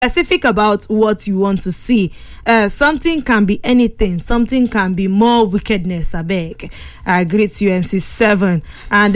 specific about what you want to see. Something can be anything. Something can be more wickedness. I beg. I greet you, MC7. And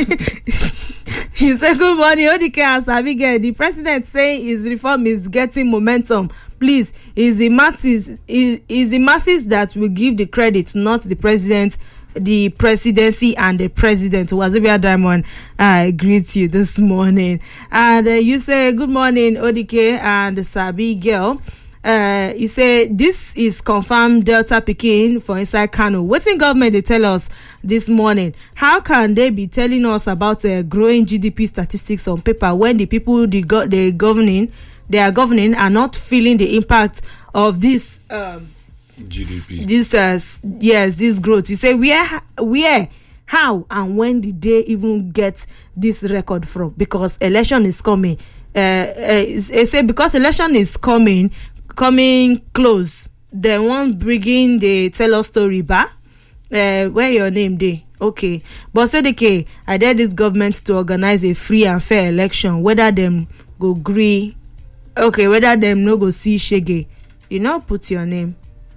he said, good morning, Odike and Abigail. The president saying his reform is getting momentum. Please, is the masses that will give the credit, not the president, the presidency and the president. Wazobia Diamond, I greet you this morning. And you say, good morning, Odike and Sabi girl. You say, this is confirmed Delta Pekin for inside Kano. What in government they tell us this morning? How can they be telling us about growing GDP statistics on paper when the people they are governing are not feeling the impact of this GDP. This growth. You say where, how, and when did they even get this record from? Because election is coming. They say because election is coming close. They won't bring the tell us story back. Where your name day? Okay, but say okay. I dare this government to organize a free and fair election. Whether them go agree, okay. Whether them no go see shege. You know, put your name.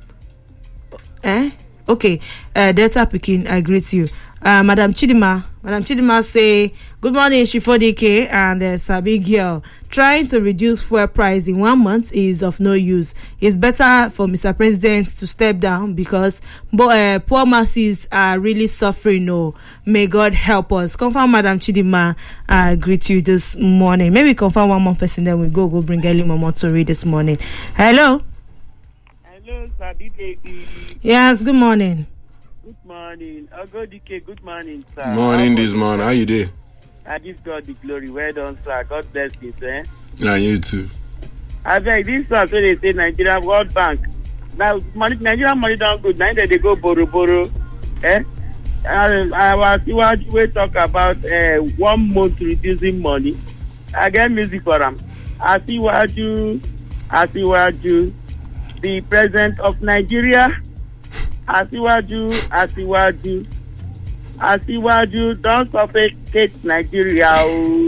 Okay. Delta Pekin, I greet you. Madam Chidima say, good morning, Shifodike and Sabi girl. Trying to reduce fuel price in 1 month is of no use. It's better for Mr. President to step down because poor masses are really suffering. No, may God help us. Confirm, Madam Chidima. I greet you this morning. Maybe confirm one more person, then we go bring Eli Momotori this morning. Hello, Sabi baby. Yes, good morning. Good morning. Ogodike, good morning, sir. Morning this morning. How you doing? I give God the glory. Well done, sir. God bless you, sir. And you too. I beg this one, so they say Nigeria World Bank. Now, Nigerian money don't good. Now they go borrow. I was we talk about 1 month reducing money. I get music for them. I see what you. The president of Nigeria, Asiwaju, don't suffocate Nigeria.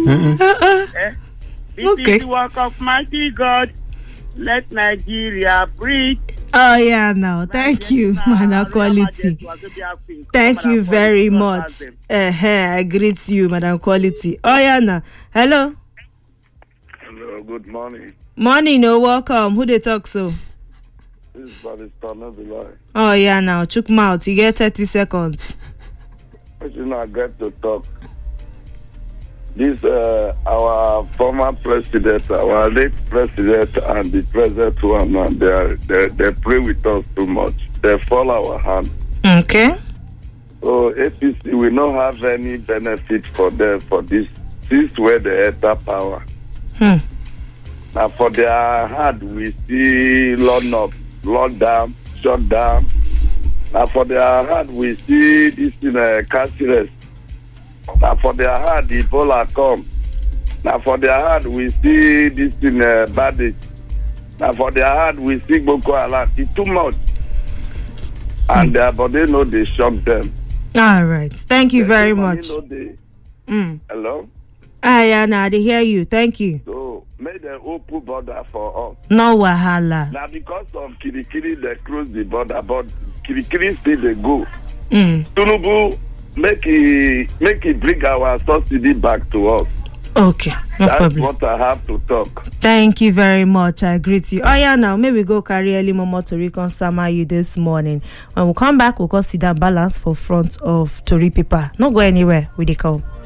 This is the work of mighty God. Let Nigeria breathe. Oh yeah, no, thank you, Madam Quality. Thank you very much. I greet you, Madam Quality. Oh yeah, no. Hello. Hello, good morning. Morning, no, welcome. Who they talk so? This is Barrister, not the lie. Oh yeah, now chook mouth. You get 30 seconds. I should not get to talk. This our former president, our late president, and the present one, and they pray with us too much. They fall our hand. Okay. So APC will not have any benefit for them for this. This is where they enter power. Now for their hand, we see lockdown, shut down. Now for their hand, we see this in a cashless. Now for their hand, Ebola come. Now for their hand, we see this in a bandage. Now for their hand, we see Boko Haram. It's too much. And but they know they shock them. All right. Thank you very much. Hello? Yeah, now they hear you. Thank you. So, make them open border for us. No wahala. Now, because of Kirikiri, they close the border, but Kirikiri still they go. Tinubu, make it bring our subsidy back to us. Okay, no That's problem. what I have to talk. Thank you very much. I greet you. Oh yeah, now maybe go carry Eli Momotori Sama you this morning. When we come back, we'll consider balance for front of Tori paper. Not go anywhere with the call.